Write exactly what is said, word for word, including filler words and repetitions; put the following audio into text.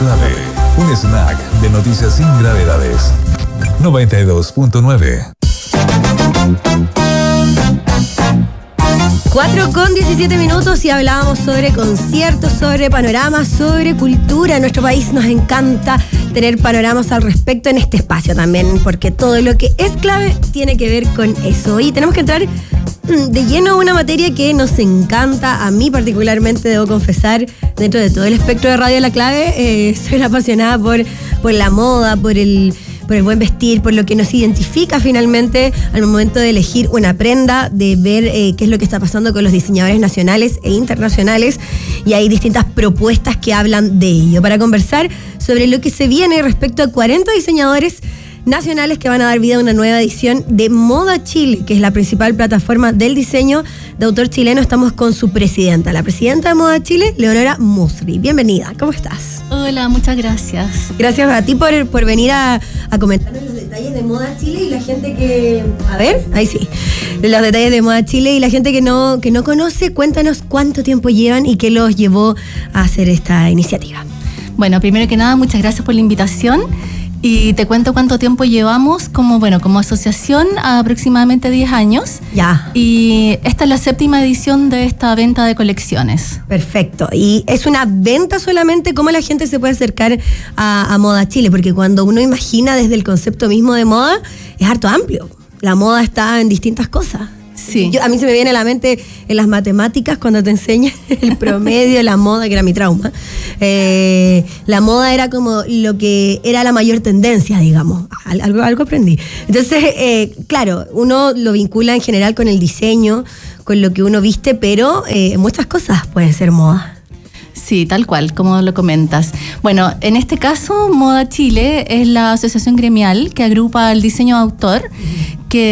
Clave, un snack de noticias sin gravedades. noventa y dos punto nueve. cuatro con diecisiete minutos y hablábamos sobre conciertos, sobre panoramas, sobre cultura. En nuestro país nos encanta tener panoramas al respecto en este espacio también, porque todo lo que es clave tiene que ver con eso. Y tenemos que entrar de lleno a una materia que nos encanta, a mí particularmente, debo confesar, dentro de todo el espectro de Radio La Clave. Eh, soy una apasionada por, por la moda, por el... por el buen vestir, por lo que nos identifica finalmente al momento de elegir una prenda, de ver eh, qué es lo que está pasando con los diseñadores nacionales e internacionales, y hay distintas propuestas que hablan de ello. Para conversar sobre lo que se viene respecto a cuarenta diseñadores nacionales que van a dar vida a una nueva edición de Moda Chile, que es la principal plataforma del diseño de autor chileno, estamos con su presidenta, la presidenta de Moda Chile, Leonora Musri. Bienvenida, ¿cómo estás? Hola, muchas gracias. Gracias a ti por, por venir a, a comentarnos los detalles de Moda Chile y la gente que... A ver, ahí sí. Los detalles de Moda Chile y la gente que no, que no conoce, cuéntanos cuánto tiempo llevan y qué los llevó a hacer esta iniciativa. Bueno, primero que nada, muchas gracias por la invitación. Y te cuento cuánto tiempo llevamos como, bueno, como asociación, aproximadamente diez años. Ya. Y esta es la séptima edición de esta venta de colecciones. Perfecto. ¿Y es una venta solamente? ¿Cómo la gente se puede acercar a, a Moda Chile? Porque cuando uno imagina desde el concepto mismo de moda, es harto amplio. La moda está en distintas cosas. Sí. Yo, a mí se me viene a la mente en las matemáticas cuando te enseñan el promedio, la moda, que era mi trauma. Eh, la moda era como lo que era la mayor tendencia, digamos. Algo, algo aprendí. Entonces, eh, claro, uno lo vincula en general con el diseño, con lo que uno viste, pero eh, muchas cosas pueden ser moda. Sí, tal cual, como lo comentas. Bueno, en este caso, Moda Chile es la asociación gremial que agrupa el diseño de autor,